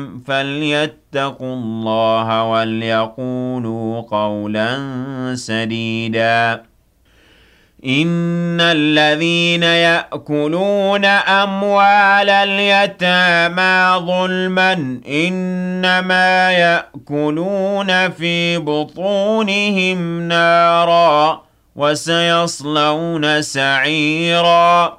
فليتقوا الله وليقولوا قولا سديدا. إن الذين يأكلون أموال اليتامى ظلما إنما يأكلون في بطونهم نارا وسيصلون سعيرا